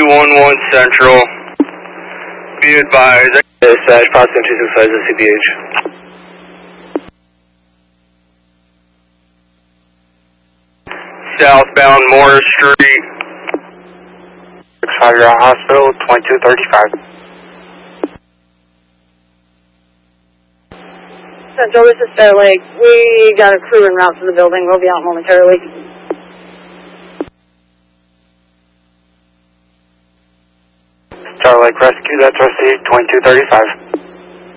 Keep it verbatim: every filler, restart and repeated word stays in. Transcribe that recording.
one one Central. Be advised. Dispatch, Potsdam two six five is C B H. Southbound Morris Street. six five, you're at hospital, twenty-two thirty-five. Central, this is Fair Lake. We got a crew en route to the building. We'll be out momentarily. Star Lake Rescue, that's received, twenty-two thirty-five.